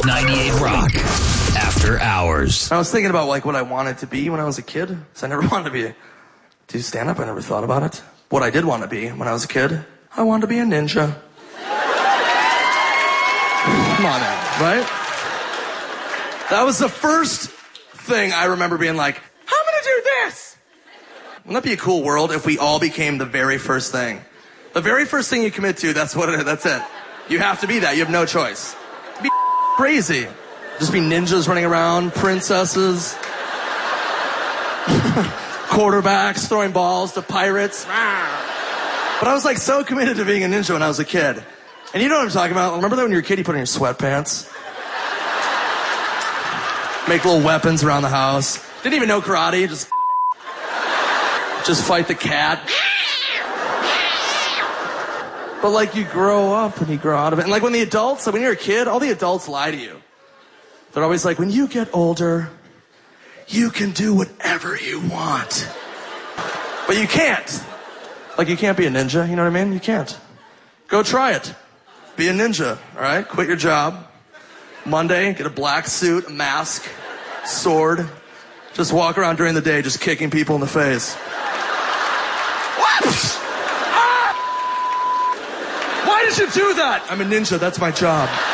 98 Rock. After Hours. I was thinking about like what I wanted to be when I was a kid. So I never wanted to do stand-up. I never thought about it. What I did want to be when I was a kid, I wanted to be a ninja. Come on now, right? That was the first thing I remember being like, I'm gonna do this! Wouldn't that be a cool world if we all became the very first thing? The very first thing you commit to, that's it. You have to be that, you have no choice. It'd be crazy. Just be ninjas running around, princesses, quarterbacks throwing balls to pirates. But I was like so committed to being a ninja when I was a kid. And you know what I'm talking about? Remember that when you were a kid, you put on your sweatpants? Make little weapons around the house. Didn't even know karate, just fight the cat. But like you grow up and you grow out of it. And like when you're a kid, all the adults lie to you. They're always like, when you get older, you can do whatever you want. But you can't. Like you can't be a ninja, you know what I mean? You can't. Go try it. Be a ninja, all right? Quit your job. Monday, get a black suit, a mask, sword. Just walk around during the day just kicking people in the face. What? Ah! Why did you do that? I'm a ninja, that's my job.